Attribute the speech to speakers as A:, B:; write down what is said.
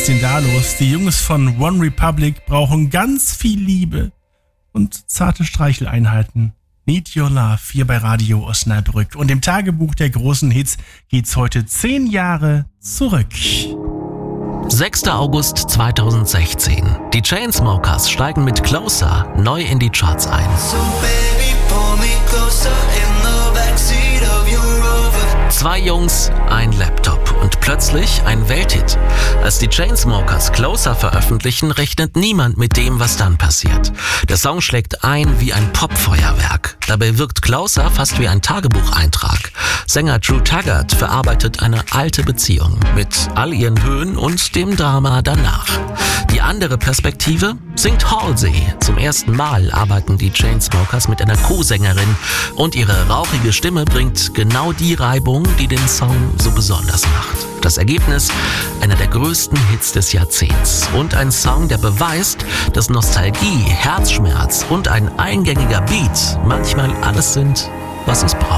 A: ist denn da los? Die Jungs von One Republic brauchen ganz viel Liebe und zarte Streicheleinheiten. Need Your Love, hier bei Radio Osnabrück. Und im Tagebuch der großen Hits geht's heute 10 Jahre zurück.
B: 6. August 2016. Die Chainsmokers steigen mit Closer neu in die Charts ein.
C: So baby, pull me closer in the backseat of your Rover.
B: 2 Jungs, ein Laptop und plötzlich ein Welthit. Als die Chainsmokers Closer veröffentlichen, rechnet niemand mit dem, was dann passiert. Der Song schlägt ein wie ein Popfeuerwerk. Dabei wirkt Closer fast wie ein Tagebucheintrag. Sänger Drew Taggart verarbeitet eine alte Beziehung mit all ihren Höhen und dem Drama danach. Die andere Perspektive singt Halsey. Zum ersten Mal arbeiten die Chainsmokers mit einer Co-Sängerin und ihre rauchige Stimme bringt genau die Reibung, die den Song so besonders macht. Das Ergebnis: einer der größten Hits des Jahrzehnts und ein Song, der beweist, dass Nostalgie, Herzschmerz und ein eingängiger Beat manchmal alles sind, was es braucht.